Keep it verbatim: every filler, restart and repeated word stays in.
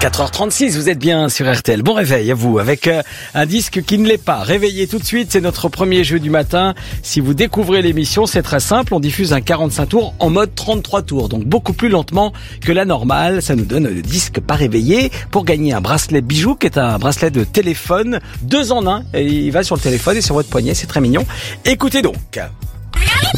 quatre heures trente-six, vous êtes bien sur R T L. Bon réveil à vous, avec euh, un disque qui ne l'est pas. Réveillez tout de suite, c'est notre premier jeu du matin. Si vous découvrez l'émission, c'est très simple. On diffuse un quarante-cinq tours en mode trente-trois tours, donc beaucoup plus lentement que la normale. Ça nous donne le disque pas réveillé pour gagner un bracelet bijou, qui est un bracelet de téléphone, deux en un. Et il va sur le téléphone et sur votre poignet, c'est très mignon. Écoutez donc.